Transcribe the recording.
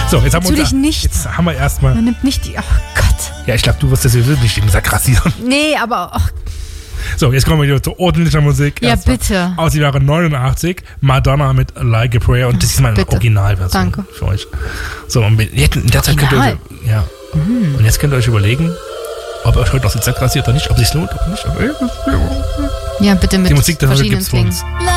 So, jetzt haben wir Natürlich nicht. Jetzt haben wir erstmal. Man nimmt nicht die. Oh Gott. Ja, ich glaube, du wirst das sowieso nicht im Sack rasieren. Nee, aber. Oh, So, jetzt kommen wir wieder zu ordentlicher Musik. ja, Erstmal bitte. aus dem Jahre 89, Madonna mit Like a Prayer. Und das ist meine Bitte. Originalversion Danke. für euch. So, und in der Zeit könnt ihr euch, ja. Und jetzt könnt ihr euch überlegen, ob ihr euch heute aus dem Sack rasiert oder nicht, ob es sich lohnt oder nicht. Ja, bitte mit Die Musik, das verschiedenen gibt's für uns. Klingen.